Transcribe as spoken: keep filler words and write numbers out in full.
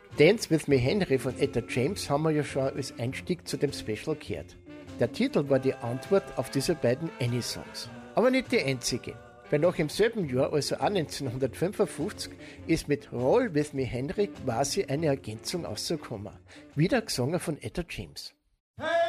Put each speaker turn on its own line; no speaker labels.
Dance with Me Henry von Etta James haben wir ja schon als Einstieg zu dem Special gehört. Der Titel war die Antwort auf diese beiden Annie-Songs. Aber nicht die einzige. Weil noch im selben Jahr, also auch neunzehnhundertfünfundfünfzig, ist mit Roll with Me Henry quasi eine Ergänzung rausgekommen. Wieder gesungen von Etta James.
Hey!